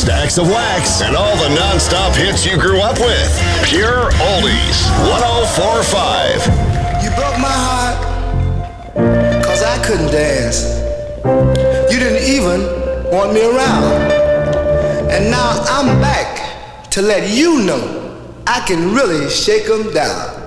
stacks of wax, and all the non-stop hits you grew up with. Pure Oldies, 104.5. You broke my heart, 'cause I couldn't dance. You didn't even want me around. And now I'm back to let you know I can really shake 'em down.